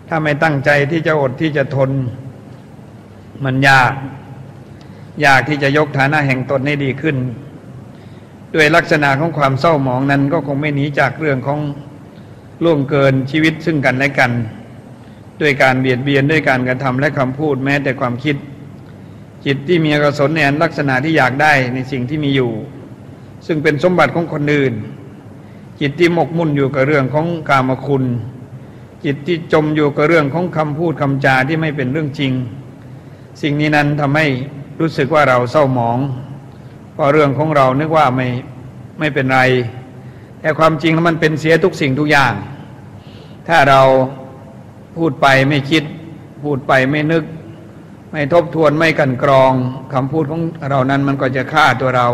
ถ้าไม่ตั้งใจที่จะอดที่จะทนมันยากที่จะยกฐานะแห่งตนให้ดีขึ้นด้วยลักษณะของความเศร้าหมองนั้นก็คงไม่หนีจากเรื่องของล่วงเกินชีวิตซึ่งกันและกันด้วยการเบียดเบียนด้วยการกระทำและคำพูดแม้แต่ความคิดจิตที่มีอกุศลในลักษณะที่อยากได้ในสิ่งที่มีอยู่ซึ่งเป็นสมบัติของคนอื่นจิตที่หมกมุ่นอยู่กับเรื่องของกามคุณจิตที่จมอยู่กับเรื่องของคำพูดคำจาที่ไม่เป็นเรื่องจริงสิ่งนี้นั้นทำให้รู้สึกว่าเราเศร้าหมองเพราะเรื่องของเรานึกว่าไม่เป็นไรแต่ความจริงแล้วมันเป็นเสียทุกสิ่งทุกอย่างถ้าเราพูดไปไม่คิดพูดไปไม่นึกไม่ทบทวนไม่กลั่นกรองคำพูดของเรานั้นมันก็จะฆ่าตัวเรา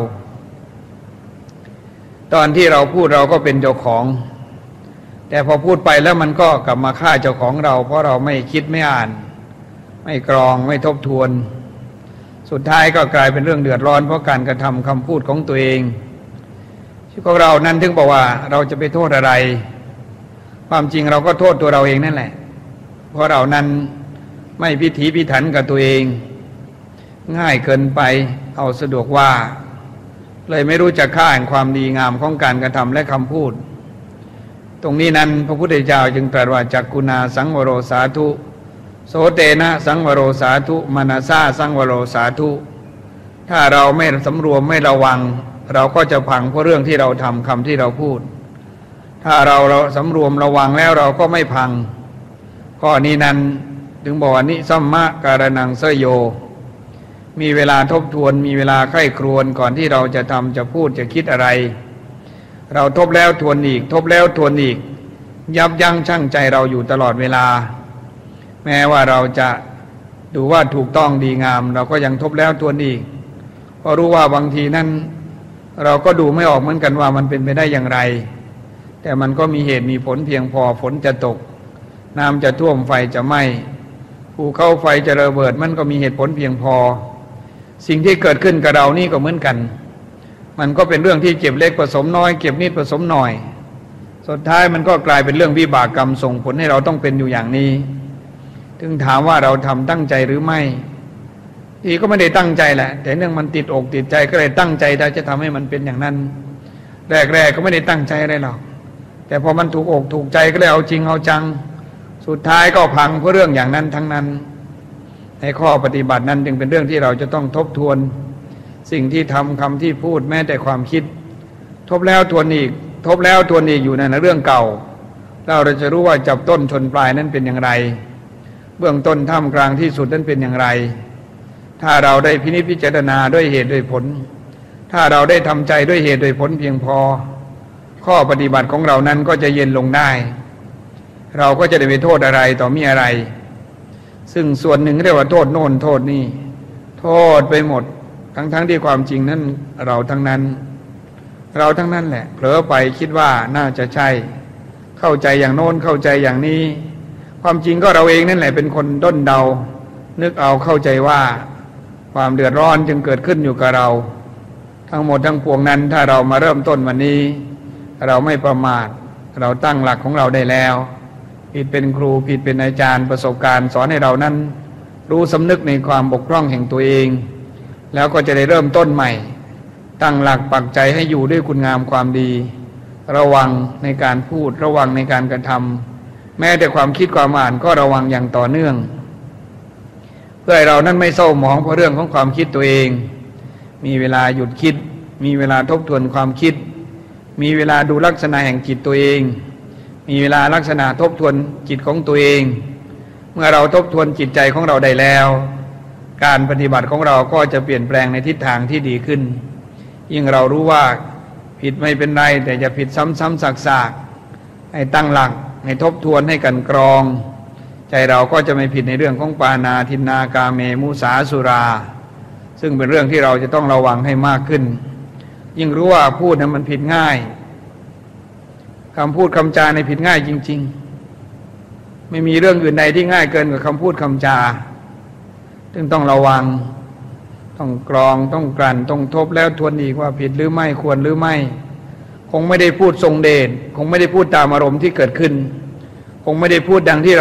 ตอนที่เราพูดเราก็เป็นเจ้าของแต่พอพูดไปแล้วมันก็กลับมาฆ่าเจ้าของเราเพราะเราไม่คิดไม่อ่านไม่กรองไม่ทบทวนสุดท้ายก็กลายเป็นเรื่องเดือดร้อนเพราะการกระทำคำพูดของตัวเองที่พวกเรานั้นถึงบอกว่าเราจะไปโทษอะไรความจริงเราก็โทษตัวเราเองนั่นแหละเพราะเรานั้นไม่พิถีพิถันกับตัวเองง่ายเกินไปเอาสะดวกว่าเลยไม่รู้จักค่าแห่งความดีงามของการกระทำและคำพูดตรงนี้นั้นพระพุทธเจ้าจึงตรัสว่าจักขุณาสังวโรสาธุโสเตนะสังวโรสาธุมนาสาสังวโรสาธุถ้าเราไม่สำรวมไม่ระวังเราก็จะพังเพราะเรื่องที่เราทำคำที่เราพูดถ้าเราสำรวมระวังแล้วเราก็ไม่พังข้อนี้นั้นถึงบอกว่านิสัมมะการนังเสยโยมีเวลาทบทวนมีเวลาใคร่ครวญก่อนที่เราจะทำจะพูดจะคิดอะไรเราทบแล้วทวนอีกทบแล้วทวนอีกยับยั้งชั่งใจเราอยู่ตลอดเวลาแม้ว่าเราจะดูว่าถูกต้องดีงามเราก็ยังทบแล้วทวนอีกเพราะรู้ว่าบางทีนั้นเราก็ดูไม่ออกเหมือนกันว่ามันเป็นไปได้อย่างไรแต่มันก็มีเหตุมีผลเพียงพอฝนจะตกน้ำจะท่วมไฟจะไหม้ภูเขาไฟจะระเบิดมันก็มีเหตุผลเพียงพอสิ่งที่เกิดขึ้นกับเรานี่ก็เหมือนกันมันก็เป็นเรื่องที่เก็บเล็กผสมน้อยเก็บนิดผสมหน่อยสุดท้ายมันก็กลายเป็นเรื่องวิบากกรรมส่งผลให้เราต้องเป็นอยู่อย่างนี้ถึงถามว่าเราทำตั้งใจหรือไม่ทีก็ไม่ได้ตั้งใจแหละแต่เนื่องมันติดอกติดใจก็เลยตั้งใจที่จะทำให้มันเป็นอย่างนั้นแรกๆก็ไม่ได้ตั้งใจอะไรหรอกแต่พอมันถูกอกถูกใจก็เลยเอาจริงเอาจังสุดท้ายก็พังเพราะเรื่องอย่างนั้นทั้งนั้นในข้อปฏิบัตินั้นจึงเป็นเรื่องที่เราจะต้องทบทวนสิ่งที่ทำคำที่พูดแม้แต่ความคิดทบแล้วทวนอีกทบแล้วทวนอีกอยู่ในเรื่องเก่าเราจะรู้ว่าจับต้นชนปลายนั้นเป็นอย่างไรเบื้องต้นท่ามกลางที่สุดนั้นเป็นอย่างไรถ้าเราได้พินิจพิจารณาด้วยเหตุด้วยผลถ้าเราได้ทำใจด้วยเหตุด้วยผลเพียงพอข้อปฏิบัติของเรานั้นก็จะเย็นลงได้เราก็จะได้ไปโทษอะไรต่อมีอะไรซึ่งส่วนหนึ่งเรียกว่าโทษโน่นโทษนี่โทษไปหมดทั้งที่ความจริงนั้นเราทั้งนั้นแหละเผลอไปคิดว่าน่าจะใช่เข้าใจอย่างโน้นเข้าใจอย่างนี้ความจริงก็เราเองนั่นแหละเป็นคนด้นเดานึกเอาเข้าใจว่าความเดือดร้อนจึงเกิดขึ้นอยู่กับเราทั้งหมดทั้งปวงนั้นถ้าเรามาเริ่มต้นวันนี้เราไม่ประมาทเราตั้งหลักของเราได้แล้วผิดเป็นครูผิดเป็นอาจารย์ประสบการณ์สอนให้เรานั้นรู้สำนึกในความบกพร่องแห่งตัวเองแล้วก็จะได้เริ่มต้นใหม่ตั้งหลักปักใจให้อยู่ด้วยคุณงามความดีระวังในการพูดระวังในการกระทำแม้แต่ความคิดความอ่านก็ระวังอย่างต่อเนื่องเพื่อให้เรานั้นไม่เศร้าหมองเพราะเรื่องของความคิดตัวเองมีเวลาหยุดคิดมีเวลาทบทวนความคิดมีเวลาดูลักษณะแห่งจิตตัวเองมีเวลาลักษณะทบทวนจิตของตัวเองเมื่อเราทบทวนจิตใจของเราได้แล้วการปฏิบัติของเราก็จะเปลี่ยนแปลงในทิศทางที่ดีขึ้นยิ่งเรารู้ว่าผิดไม่เป็นไรแต่จะผิดซ้ำๆซากๆให้ตั้งหลักให้ทบทวนให้กันกรองใจเราก็จะไม่ผิดในเรื่องของปานาทินนากาเมมุสาสุราซึ่งเป็นเรื่องที่เราจะต้องระวังให้มากขึ้นยิ่งรู้ว่าพูดนั้นมันผิดง่ายคำพูดคำจาในผิดง่ายจริงๆไม่มีเรื่องอื่นใดที่ง่ายเกินกว่าคำพูดคำจาจึงต้องระวังต้องกรองต้องกลั่นต้องทบแล้วทวนอีกว่าผิดหรือไม่ควรหรือไม่คงไม่ได้พูดทรงเดชคงไม่ได้พูดตามอารมณ์ที่เกิดขึ้นคงไม่ได้พูดดังที่เรา